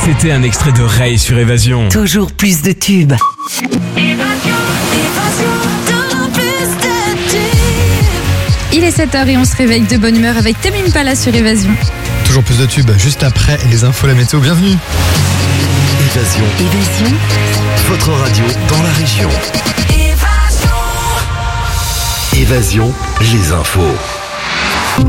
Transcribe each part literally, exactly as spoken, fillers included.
C'était un extrait de Ray sur Évasion. Toujours plus de tubes. Il est sept heures et on se réveille de bonne humeur avec Tame Impala sur Évasion. Toujours plus de tubes, juste après les infos, la météo, bienvenue. Évasion. Évasion. Votre radio dans la région. Évasion, les infos.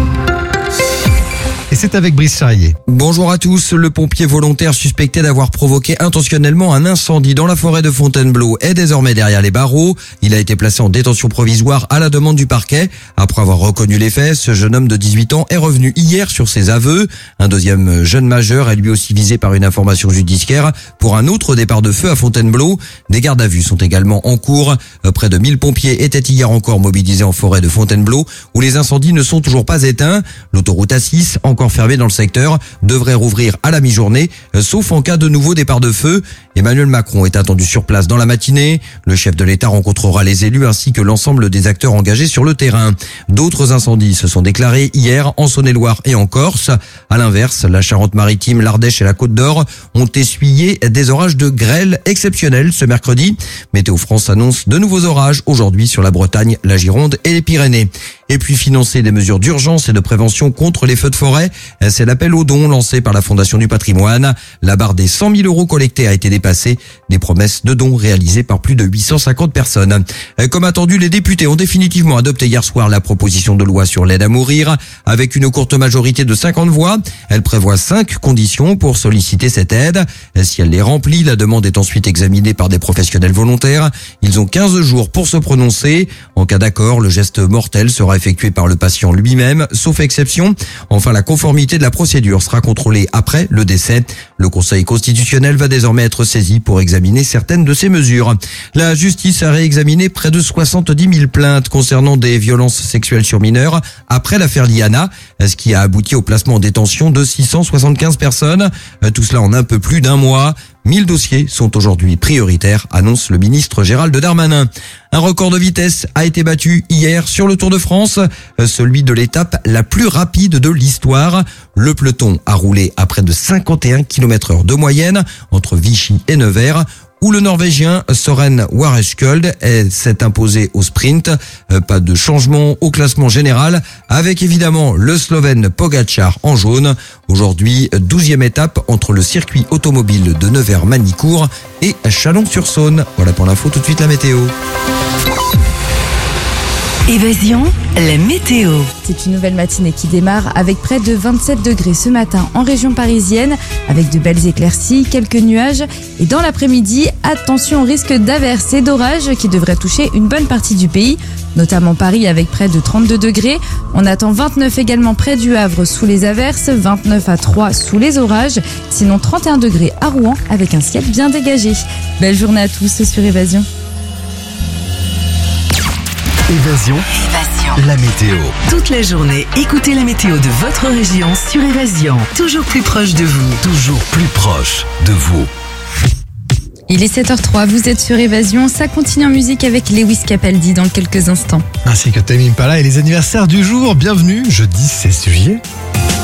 Et c'est avec Brice Charrier. Bonjour à tous. Le pompier volontaire suspecté d'avoir provoqué intentionnellement un incendie dans la forêt de Fontainebleau est désormais derrière les barreaux. Il a été placé en détention provisoire à la demande du parquet. Après avoir reconnu les faits, ce jeune homme de dix-huit ans est revenu hier sur ses aveux. Un deuxième jeune majeur est lui aussi visé par une information judiciaire pour un autre départ de feu à Fontainebleau. Des gardes à vue sont également en cours. Près de mille pompiers étaient hier encore mobilisés en forêt de Fontainebleau où les incendies ne sont toujours pas éteints. L'autoroute A six, encore fermée dans le secteur, devrait rouvrir à la mi-journée, sauf en cas de nouveau départ de feu. Emmanuel Macron est attendu sur place dans la matinée. Le chef de l'État rencontrera les élus ainsi que l'ensemble des acteurs engagés sur le terrain. D'autres incendies se sont déclarés hier en Saône-et-Loire et en Corse. À l'inverse, la Charente-Maritime, l'Ardèche et la Côte d'Or ont essuyé des orages de grêle exceptionnels ce mercredi. Météo France annonce de nouveaux orages aujourd'hui sur la Bretagne, la Gironde et les Pyrénées. Et puis financer des mesures d'urgence et de prévention contre les feux de forêt, c'est l'appel aux dons lancé par la Fondation du Patrimoine. La barre des cent mille euros collectés a été dépassée. Des promesses de dons réalisées par plus de huit cent cinquante personnes. Comme attendu, les députés ont définitivement adopté hier soir la proposition de loi sur l'aide à mourir. Avec une courte majorité de cinquante voix, elle prévoit cinq conditions pour solliciter cette aide. Si elle les remplit, la demande est ensuite examinée par des professionnels volontaires. Ils ont quinze jours pour se prononcer. En cas d'accord, le geste mortel sera effectué par le patient lui-même, sauf exception. Enfin, la conformité de la procédure sera contrôlée après le décès. Le Conseil constitutionnel va désormais être saisi pour examiner certaines de ces mesures. La justice a réexaminé près de soixante-dix mille plaintes concernant des violences sexuelles sur mineurs après l'affaire Liana, ce qui a abouti au placement en détention de six cent soixante-quinze personnes. Tout cela en un peu plus d'un mois. mille dossiers sont aujourd'hui prioritaires, annonce le ministre Gérald Darmanin. Un record de vitesse a été battu hier sur le Tour de France, celui de l'étape la plus rapide de l'histoire. Le peloton a roulé à près de cinquante et un kilomètres heure de moyenne entre Vichy et Nevers, où le Norvégien Søren Wareskjold s'est imposé au sprint. Pas de changement au classement général, avec évidemment le Slovène Pogačar en jaune. Aujourd'hui, douzième étape entre le circuit automobile de Nevers-Manicourt et Chalon-sur-Saône. Voilà pour l'info, tout de suite la météo. Évasion, la météo. C'est une nouvelle matinée qui démarre avec près de vingt-sept degrés ce matin en région parisienne, avec de belles éclaircies, quelques nuages. Et dans l'après-midi, attention au risque d'averses et d'orages qui devraient toucher une bonne partie du pays, notamment Paris avec près de trente-deux degrés. On attend vingt-neuf également près du Havre sous les averses, vingt-neuf à Troyes sous les orages, sinon trente et un degrés à Rouen avec un ciel bien dégagé. Belle journée à tous sur Évasion. Évasion. Évasion. La météo. Toute la journée, écoutez la météo de votre région sur Évasion. Toujours plus proche de vous. Toujours plus proche de vous. Il est sept heures zéro trois, vous êtes sur Évasion. Ça continue en musique avec Lewis Capaldi dans quelques instants. Ainsi que Tame Impala et les anniversaires du jour. Bienvenue, jeudi seize juillet.